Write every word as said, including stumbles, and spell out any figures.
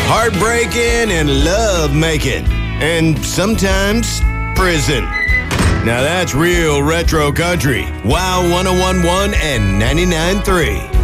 heartbreaking, and love-making. And sometimes prison. Now that's real retro country. Wow one oh one point one and ninety-nine point three.